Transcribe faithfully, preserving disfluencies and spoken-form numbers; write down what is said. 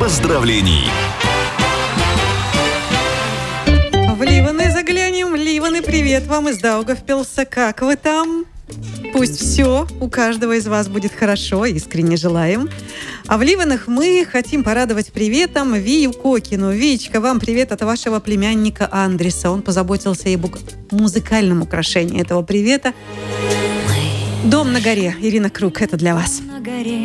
поздравлений. В Ливаны заглянем. Ливаны, привет вам из Даугавпилса. Как вы там? Пусть все у каждого из вас будет хорошо, искренне желаем. А в Ливанах мы хотим порадовать приветом Вию Кокину. Виечка, вам привет от вашего племянника Андреса. Он позаботился об музыкальном украшении этого привета. «Дом на горе». Ирина Круг, это для вас.